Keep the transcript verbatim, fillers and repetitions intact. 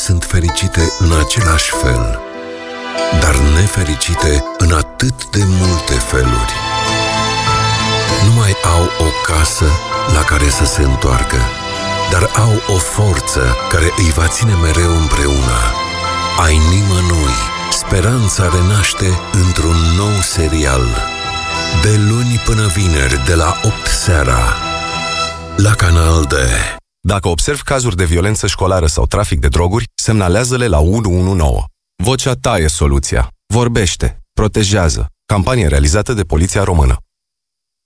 sunt fericite în același fel, dar nefericite în atât de multe feluri. Nu mai au o casă la care să se întoarcă, dar au o forță care îi va ține mereu împreună. Ai nimănui. Speranța renaște într-un nou serial. De luni până vineri, de la opt seara, la Canal D. Dacă observi cazuri de violență școlară sau trafic de droguri, semnalează-le la unu unu nouă. Vocea ta e soluția. Vorbește. Protejează. Campanie realizată de Poliția Română.